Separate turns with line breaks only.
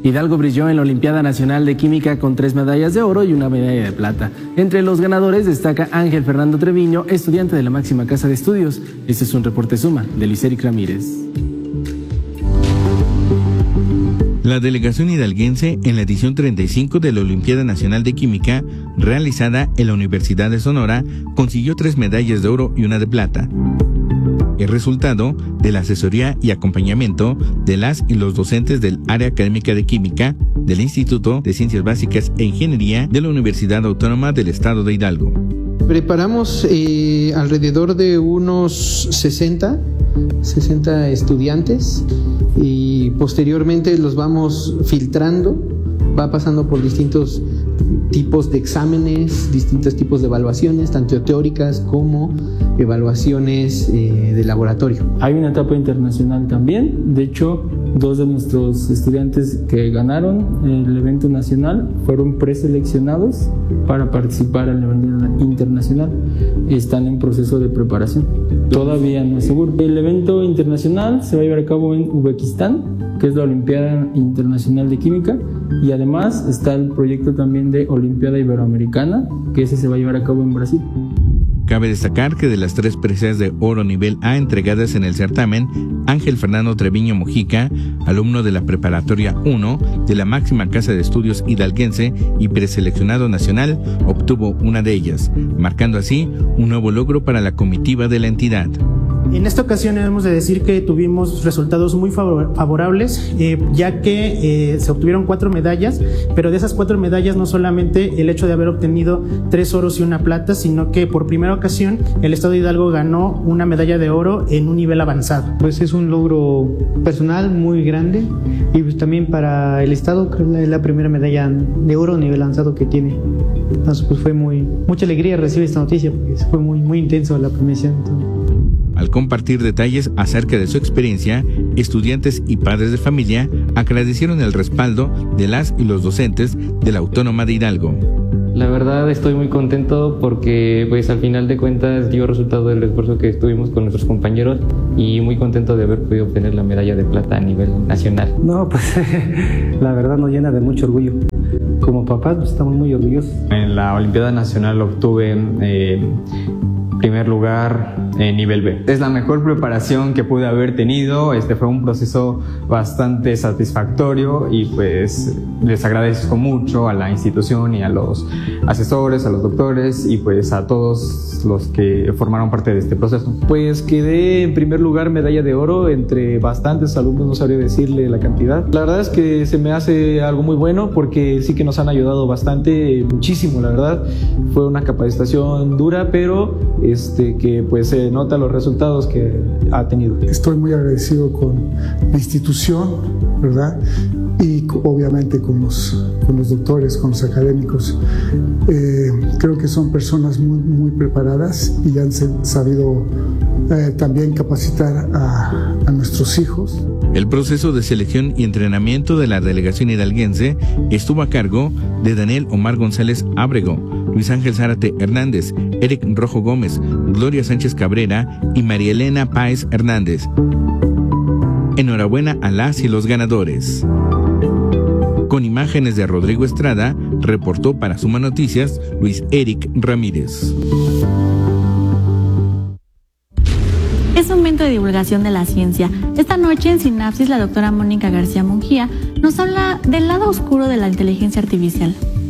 Hidalgo brilló en la Olimpiada Nacional de Química con 3 medallas de oro y una medalla de plata. Entre los ganadores destaca Ángel Fernando Treviño, estudiante de la máxima casa de estudios. Este es un reporte suma de Luis Eric Ramírez.
La delegación hidalguense en la edición 35 de la Olimpiada Nacional de Química, realizada en la Universidad de Sonora, consiguió 3 medallas de oro y una de plata. El resultado de la asesoría y acompañamiento de las y los docentes del área académica de química del Instituto de Ciencias Básicas e Ingeniería de la Universidad Autónoma del Estado de Hidalgo.
Preparamos alrededor de unos 60 estudiantes y posteriormente los vamos filtrando, va pasando por distintos tipos de exámenes, distintos tipos de evaluaciones, tanto teóricas como evaluaciones de laboratorio.
Hay una etapa internacional también. De hecho, 2 de nuestros estudiantes que ganaron el evento nacional fueron preseleccionados para participar en el evento internacional. Están en proceso de preparación. Todavía no es seguro. El evento internacional se va a llevar a cabo en Uzbekistán, que es la Olimpiada Internacional de Química, y además está el proyecto también de Olimpiada Iberoamericana, que ese se va a llevar a cabo en Brasil.
Cabe destacar que de las 3 preseas de oro nivel A entregadas en el certamen, Ángel Fernando Treviño Mojica, alumno de la Preparatoria 1 de la máxima casa de estudios hidalguense y preseleccionado nacional, obtuvo una de ellas, marcando así un nuevo logro para la comitiva de la entidad.
En esta ocasión debemos de decir que tuvimos resultados muy favorables, ya que se obtuvieron 4 medallas, pero de esas 4 medallas no solamente el hecho de haber obtenido 3 oros y una plata, sino que por primera ocasión el Estado de Hidalgo ganó una medalla de oro en un nivel avanzado.
Pues es un logro personal muy grande y pues también para el Estado creo que es la primera medalla de oro a nivel avanzado que tiene. Entonces pues fue mucha alegría recibir esta noticia porque fue muy intenso la premiación.
Al compartir detalles acerca de su experiencia, estudiantes y padres de familia agradecieron el respaldo de las y los docentes de la Autónoma de Hidalgo.
La verdad estoy muy contento porque pues al final de cuentas dio resultado del esfuerzo que estuvimos con nuestros compañeros y muy contento de haber podido obtener la medalla de plata a nivel nacional.
No, pues la verdad nos llena de mucho orgullo. Como papás pues, estamos muy orgullosos.
En la Olimpiada Nacional obtuve primer lugar en nivel B. Es la mejor preparación que pude haber tenido. Fue un proceso bastante satisfactorio y pues les agradezco mucho a la institución y a los asesores, a los doctores y pues a todos los que formaron parte de este proceso.
Pues quedé en primer lugar medalla de oro entre bastantes alumnos, no sabría decirle la cantidad. La verdad es que se me hace algo muy bueno porque sí que nos han ayudado bastante, muchísimo la verdad. Fue una capacitación dura, pero que pues se nota los resultados que ha tenido.
Estoy muy agradecido con la institución, ¿verdad? Y obviamente con los doctores, con los académicos. Creo que son personas muy preparadas y han sabido también capacitar a nuestros hijos.
El proceso de selección y entrenamiento de la delegación hidalguense estuvo a cargo de Daniel Omar González Ábrego, Luis Ángel Zárate Hernández, Eric Rojo Gómez, Gloria Sánchez Cabrera y María Elena Páez Hernández. Enhorabuena a las y los ganadores. Con imágenes de Rodrigo Estrada, reportó para Suma Noticias Luis Eric Ramírez.
Es momento de divulgación de la ciencia. Esta noche en Sinapsis la doctora Mónica García Mungía nos habla del lado oscuro de la inteligencia artificial.